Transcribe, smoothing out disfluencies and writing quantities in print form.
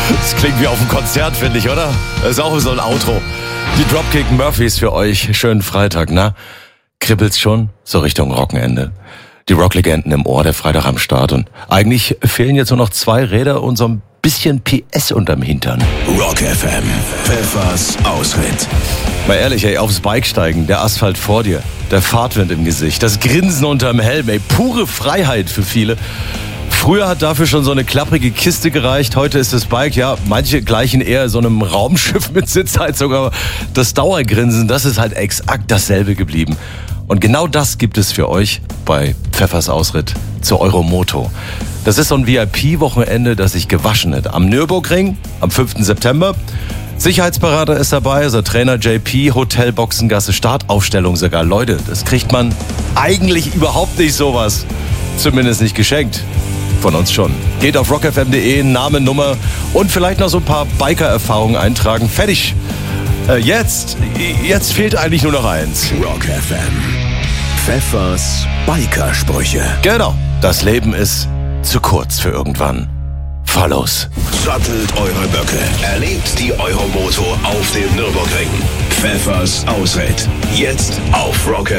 Das klingt wie auf einem Konzert, finde ich, oder? Das ist auch so ein Outro. Die Dropkick Murphys für euch. Schönen Freitag, na? Kribbelt's schon? So Richtung Rockenende. Die Rocklegenden im Ohr, der Freitag am Start. Und eigentlich fehlen jetzt nur noch 2 Räder und so ein bisschen PS unterm Hintern. Rock FM. Pfeffers Ausritt. Mal ehrlich, ey, aufs Bike steigen, der Asphalt vor dir, der Fahrtwind im Gesicht, das Grinsen unterm Helm, ey, pure Freiheit für viele. Früher hat dafür schon so eine klapprige Kiste gereicht, heute ist das Bike, ja, manche gleichen eher so einem Raumschiff mit Sitzheizung, aber das Dauergrinsen, das ist halt exakt dasselbe geblieben. Und genau das gibt es für euch bei Pfeffers Ausritt zur Euromoto. Das ist so ein VIP-Wochenende, das sich gewaschen hat. Am Nürburgring, am 5. September. Sicherheitsberater ist dabei, also Trainer JP, Hotel Boxengasse, Startaufstellung sogar. Leute, das kriegt man eigentlich überhaupt nicht sowas. Zumindest nicht geschenkt. Von uns schon. Geht auf rockfm.de, Name, Nummer und vielleicht noch so ein paar Biker-Erfahrungen eintragen. Fertig. Jetzt fehlt eigentlich nur noch eins. Rock FM. Pfeffers Bikersprüche. Genau. Das Leben ist zu kurz für irgendwann. Fahr los. Sattelt eure Böcke. Erlebt die Euromoto auf dem Nürburgring. Pfeffers Ausritt. Jetzt auf Rock FM.